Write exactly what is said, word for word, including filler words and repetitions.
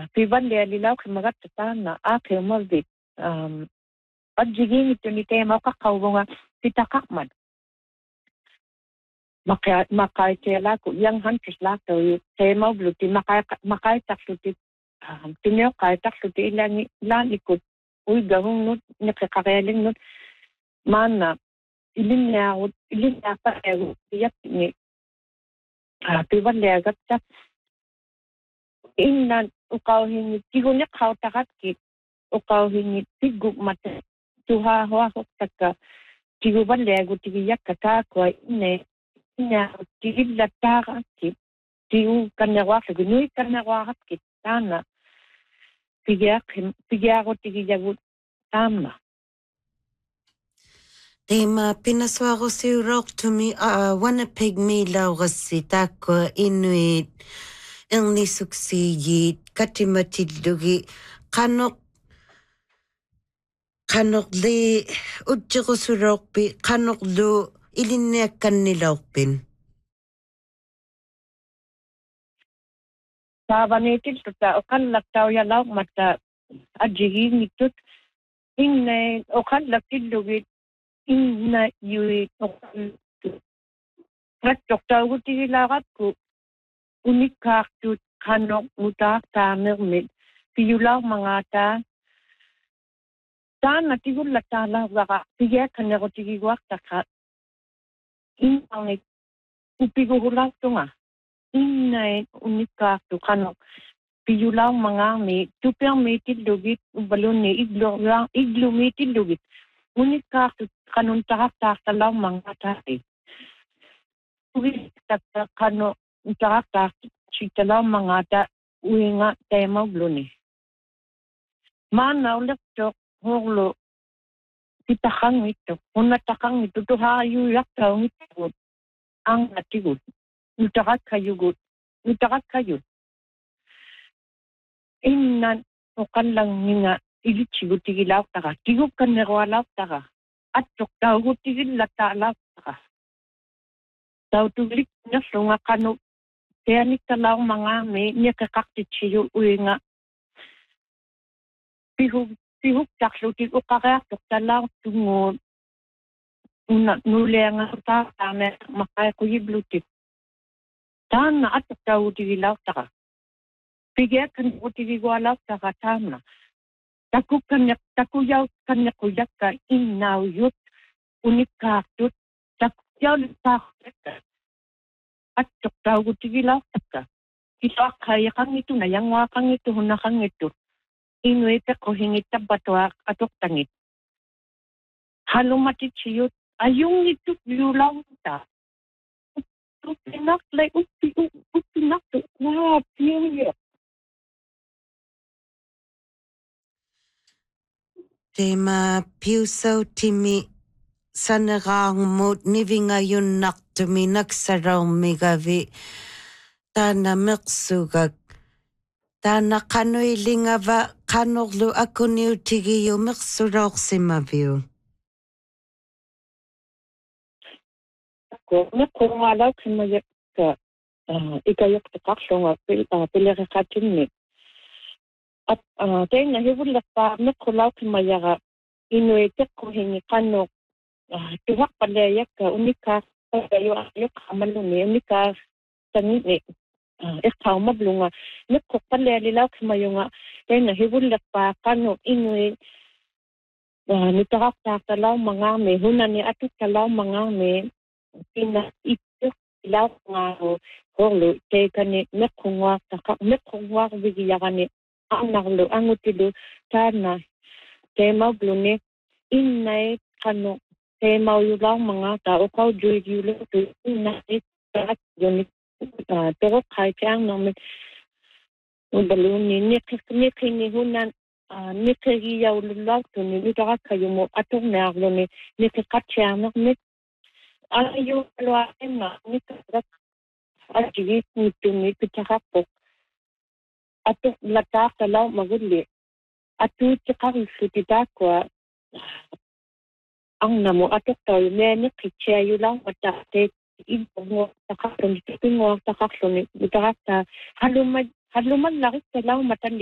pivan le lilaw kimagat tana akhe maldi um adjigin ituni tema ka kawunga pitakakman makai makai tela ku yang han kisla to tema bluti makai makai taksuti tinyo kai taksuti ilani lani ku ui gahung nut nekakareling nut mana ilinya ilinya pa ego yak ni pivan le gatta innan ukaw hingi tigunya kaw takat ki ukaw hingi tiguk mate tuha hoa hok taka tiguban lego tigiyak kata ko ine nya tigilla taka ki tigu kanya wa ke nui kanya wa hak ki tana tigiyak tigiyak tigiyak tama Tema pinaswago si rock to me uh Winnipeg me laugasi tako Inuit Ilni suksi katimatidlugi kanok kanok le utjigusurokpi kanok lu ilinneakkan nilaukpin. Sabanetil tuta okan laktaw ya lauk mata ajigi mitut inne okan laktillugi inna yui okan rat doktaw guti lagat ku unikaktu kanok mutak tamer mit piyulaw mangata tan natigul latala waka tiga kanero tigi wakta ka inang upiguhulaw tunga inay unikaktu kanok piyulaw mga mi tuper metil lugit balon ni iglo iglo metil lugit unikaktu kanon tahak talaw mga tahi uwi takta kano tahak talaw mga ta uwi nga tema bluni mana ulit tok holo itakang ito unatakang ito to hayu yakta ito ang natigut utakat kayugut utakat kayu innan ukan lang nga ilichigut tigilaw taka tiguk kan nerwalaw taka at tok tawgut tigil latalaw taka taw tuglik na sunga kanu kaya ni talaw mga may niya kakaktichiyo uwi nga pihug pihug taksutik ukakak tok talaw tungod una nulenga ta tame makay kuyiblutik tana at tok taw tigilaw taka pigya kan tigilaw taka tana takuk kanya takuyaw kanya kuyaka inaw yut unikakut takuyaw takut at tok taw tigilaw taka ito kaya kang ito na yang wakang ito hunakang ito inuita ko hingita batwa atok tangit halumati chiyut ayung ito yulaw ta upinak like upi upinak to wow period Tema piuso timi sanarang mot nivinga yun naktumi nagsaraw migavi tana miksugag tana kanoy lingava kanoglu akuniw tigiyo miksuraw simaviw. ko ne ko ngalaw kimayak ka ikayok takaksong pilirikatin ni at tayo na hibulak pa ne ko law kimayaga inuitek ko hingi kanok tuwak palayak ka unika kayo ayok kamaluni unika tangit ni ikaw mablunga ne ko palalilaw kimayunga tayo na hibulak pa kanok inuit nitawak talaw mga me hunan ni atuk talaw mga me pina ituk ilaw nga holo te kani mekungwa taka mekungwa bigiya kani anarlo angutilu tana tema blune inay kano tema yulaw mga tao kaw juy yulo to inay tarat yun pero kahit ang namin baluni ni hunan nikhiyaw lulaw to ni utakat kayo mo atong naaglo ni nikikatsyamok ni ayaw alwain na nikakat ajigit nito ni pichakapok atong latak talaw maguli atu chakakisuti kwa ang namo atok tayo na nikitsyayo lang matate ibong takaklo ni tipingo takaklo ni utakat halumad halumad lakit talaw matan